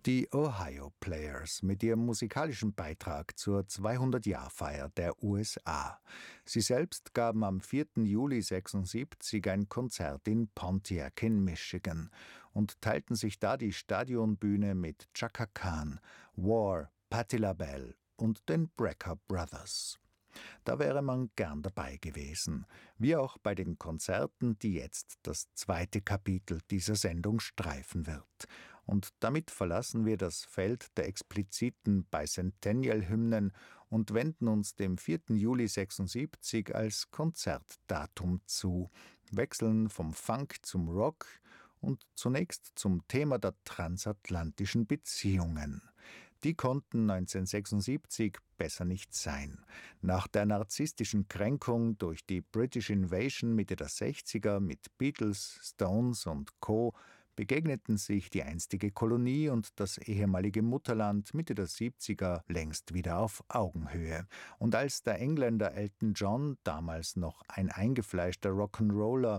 Die Ohio Players mit ihrem musikalischen Beitrag zur 200-Jahr-Feier der USA. Sie selbst gaben am 4. Juli 1976 ein Konzert in Pontiac in Michigan und teilten sich da die Stadionbühne mit Chaka Khan, War, Patti LaBelle und den Brecker Brothers. Da wäre man gern dabei gewesen, wie auch bei den Konzerten, die jetzt das zweite Kapitel dieser Sendung streifen wird. Und damit verlassen wir das Feld der expliziten Bicentennial-Hymnen und wenden uns dem 4. Juli 1976 als Konzertdatum zu, wechseln vom Funk zum Rock und zunächst zum Thema der transatlantischen Beziehungen. Die konnten 1976 besser nicht sein. Nach der narzisstischen Kränkung durch die British Invasion Mitte der 60er mit Beatles, Stones und Co. begegneten sich die einstige Kolonie und das ehemalige Mutterland Mitte der 70er längst wieder auf Augenhöhe. Und als der Engländer Elton John, damals noch ein eingefleischter Rock'n'Roller,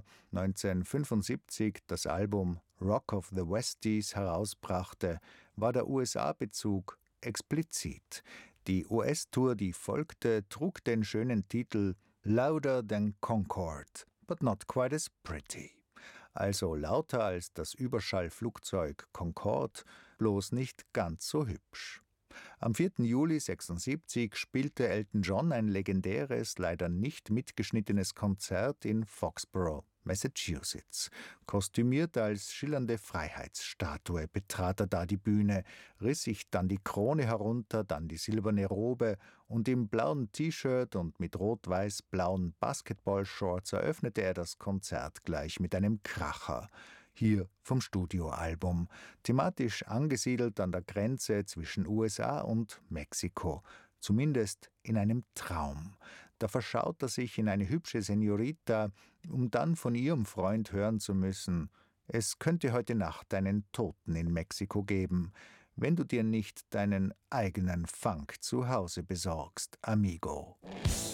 1975 das Album Rock of the Westies herausbrachte, war der USA-Bezug explizit. Die US-Tour, die folgte, trug den schönen Titel Louder Than Concorde, but not quite as pretty. Also lauter als das Überschallflugzeug Concorde, bloß nicht ganz so hübsch. Am 4. Juli 1976 spielte Elton John ein legendäres, leider nicht mitgeschnittenes Konzert in Foxborough, Massachusetts. Kostümiert als schillernde Freiheitsstatue betrat er da die Bühne, riss sich dann die Krone herunter, dann die silberne Robe und im blauen T-Shirt und mit rot-weiß-blauen Basketballshorts eröffnete er das Konzert gleich mit einem Kracher. Hier vom Studioalbum, thematisch angesiedelt an der Grenze zwischen USA und Mexiko. Zumindest in einem Traum. Da verschaut er sich in eine hübsche Senorita, um dann von ihrem Freund hören zu müssen: Es könnte heute Nacht einen Toten in Mexiko geben, wenn du dir nicht deinen eigenen Funk zu Hause besorgst, amigo.